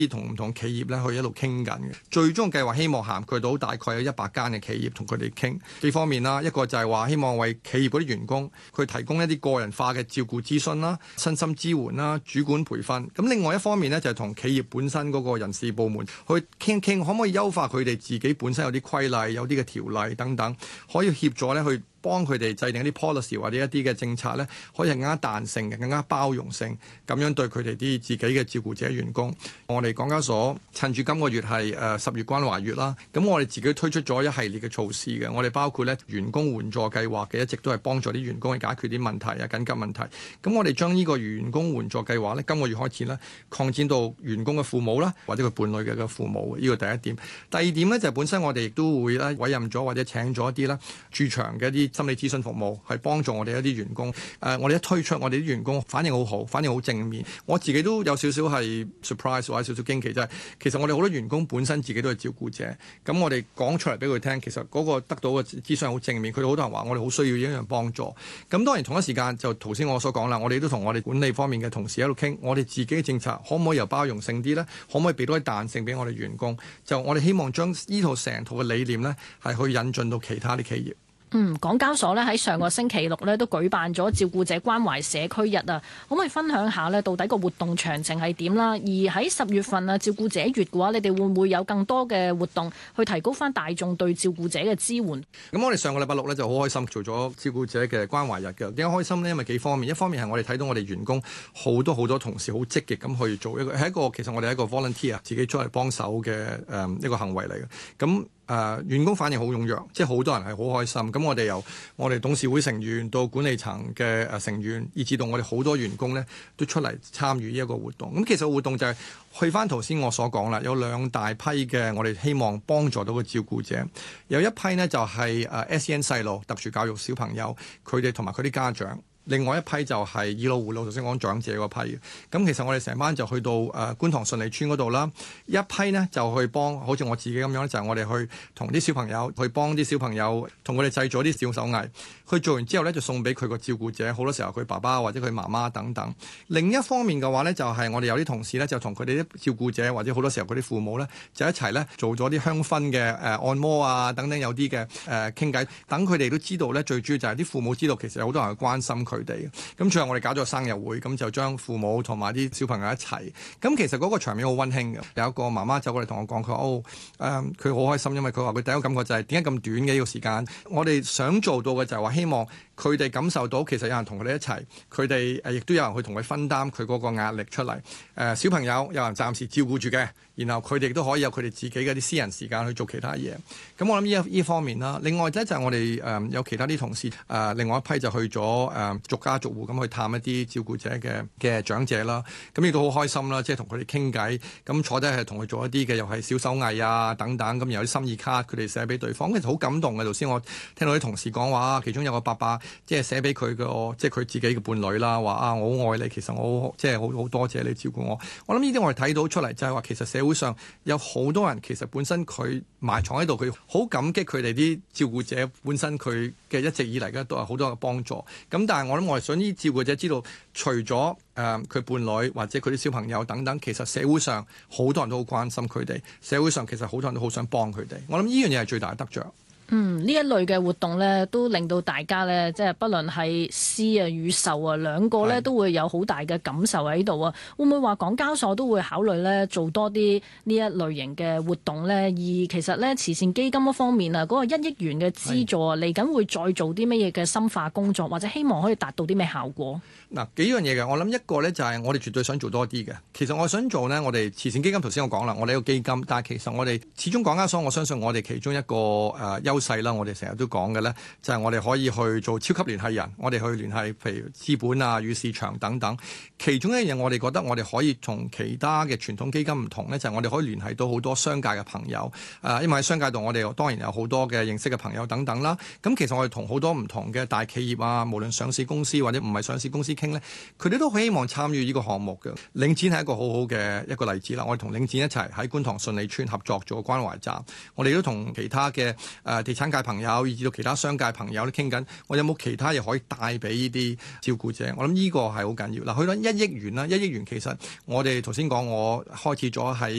同唔同企業咧去一路傾緊嘅。最終計劃希望涵蓋到大概有100間嘅企業，同佢哋傾幾方面啦。一個就係話希望為企業嗰啲員工去提供一啲個人化嘅照顧諮詢啦、身心支援啦、主管培訓。咁另外一方面呢，就係同企業本身嗰個人事部門去傾傾，可唔可以優化佢哋自己本身有啲規例、有啲嘅條例等等，可以協助咧去幫佢哋制定一啲 policy 或者一啲嘅政策咧，可以係更加彈性嘅、更加包容性，咁樣對佢哋啲自己嘅照顧者員工。我哋港交所趁住今個月係10月關懷月啦，咁我哋自己推出咗一系列嘅措施嘅。我哋包括咧員工援助計劃嘅，一直都係幫助啲員工去解決啲問題啊、緊急問題。咁我哋將呢個員工援助計劃咧，今個月開始咧擴展到員工嘅父母啦，或者佢伴侶嘅父母。呢個第一點。第二點咧就係本身我哋亦都會咧委任咗或者請咗一啲咧駐場嘅一啲心理諮詢服務，係幫助我哋一啲員工。我哋一推出，我哋啲員工反應好好，反應好正面。我自己都有少少係 surprise 或者少少驚奇，就係其實我哋好多員工本身自己都係照顧者。咁我哋講出嚟俾佢聽，其實嗰個得到嘅諮詢好正面。佢哋好多人話我哋好需要呢樣幫助。咁當然同一時間就頭先我所講啦，我哋都同我哋管理方面嘅同事喺度傾，我哋自己嘅政策可唔可以由包容性啲呢？可唔可以俾多啲彈性俾我哋員工？就我哋希望將呢套成套嘅理念呢，係去引進到其他啲企業。 港交所咧喺上個星期六咧都舉辦咗照顧者關懷社區日啊，可唔可以分享下呢？到底個活動詳情係點啦？而喺10月份啊照顧者月嘅話，你哋會唔會有更多嘅活動去提高翻大眾對照顧者嘅支援？咁我哋上個禮拜六咧就好開心做咗照顧者嘅關懷日嘅。點解開心呢？因為幾方面，一方面係我哋睇到我哋員工好多同事好積極咁去做一個，係一個其實我哋係一個 volunteer 自己出嚟幫手嘅一個行為嚟嘅。咁員工反應好踴躍，即係好多人係好開心。咁我哋由我哋董事會成員到管理層嘅成員，以至到我哋好多員工呢都出嚟參與呢一個活動。咁其實活動就係去翻頭先我所講啦，有2大批嘅我哋希望幫助到嘅照顧者。有一批呢就係SEN 細路特殊教育小朋友，佢哋同埋佢啲家長。另外一批就係以老護老，頭先講長者嗰批。咁其實我哋成班就去到觀塘順利村嗰度啦。一批呢就去幫，好似我自己咁樣，就係我哋去同啲小朋友去幫啲小朋友，同佢哋製咗啲小手藝。佢做完之後呢，就送俾佢個照顧者，好多時候佢爸爸或者佢媽媽等等。另一方面嘅話呢，就係我哋有啲同事呢，就同佢哋啲照顧者或者好多時候佢啲父母呢，就一齊呢做咗啲香薰嘅按摩啊等等，有啲嘅傾偈，等佢哋都知道呢，最主要就係啲父母知道其實有好多人去關心佢哋。咁最後我哋搞咗生日會，咁就將父母同埋啲小朋友一齊。咁其實嗰個場面好溫馨嘅。有一個媽媽走過嚟同我講，佢話佢好開心，因為佢話佢第一個感覺就係點解咁短嘅呢個時間。我哋想做到嘅就係話希望佢哋感受到其實有人同佢哋一齊，佢哋亦都有人去同佢分擔佢嗰個壓力出嚟。小朋友有人暫時照顧住嘅，然後佢哋都可以有佢哋自己嘅啲私人時間去做其他嘢。咁我諗呢方面啦。另外咧就係我哋有其他啲同事另外一批就去咗逐家逐戶咁去探一啲照顧者嘅長者啦。咁亦都好開心啦，即係同佢哋傾偈，咁坐低係同佢做一啲嘅又係小手藝啊等等。咁有啲心意卡佢哋寫俾對方，其實好感動嘅。頭先我聽到啲同事講話，其中有個伯伯即係寫俾佢個即係佢自己嘅伴侶啦，話我好愛你，其實我即係好多謝你照顧我。我諗呢啲我哋睇到出嚟就係話，其實社會上有好多人其實本身佢埋藏喺度，佢好感激佢哋啲照顧者本身佢嘅一直以嚟嘅都係好多嘅幫助。咁但係我諗我係想啲照顧者知道，除咗佢伴侶或者佢啲小朋友等等，其實社會上好多人都好關心佢哋，社會上其實好多人都好想幫佢哋。我諗呢樣嘢係最大嘅得着。 呢一類嘅活動呢，都令到大家呢，即係不論係施啊與受啊兩個呢，都會有好大嘅感受喺度啊。會唔會話港交所都會考慮呢，做多啲呢一類型嘅活動呢？而其實呢，慈善基金嗰方面啊，嗰個1億元嘅資助啊，嚟緊會再做啲乜嘢嘅深化工作，或者希望可以達到啲咩效果？ 嗱，幾樣嘢嘅，我諗一個呢，就係我哋絕對想做多啲嘅。其實我想做呢，我哋慈善基金頭先我講啦，我哋一個基金，但係其實我哋始終港交所，我相信我哋其中一個優勢啦，我哋成日都講嘅呢，就係我哋可以去做超級聯繫人，我哋去聯繫譬如資本啊、與市場等等。其中一樣我哋覺得我哋可以同其他嘅傳統基金唔同呢，就係我哋可以聯繫到好多商界嘅朋友。因為喺商界度我哋當然有好多嘅認識嘅朋友等等啦。咁其實我哋同好多唔同嘅大企業啊，無論上市公司或者唔係上市公司傾呢，佢哋都好希望參與呢個項目嘅。領展係一個好好嘅一個例子啦。我哋同領展一齊喺觀塘順利村合作做關懷站。我哋都同其他嘅地地產界朋友，以至到其他商界朋友咧傾緊，我有冇其他嘢可以帶俾呢啲照顧者？我諗呢個係好緊要。嗱，去到1億元啦，1億元其實我哋頭先講，我開始咗喺